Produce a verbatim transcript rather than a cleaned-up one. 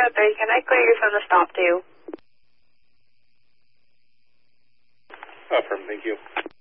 three, can I clear you from the stop too? Affirm, thank you.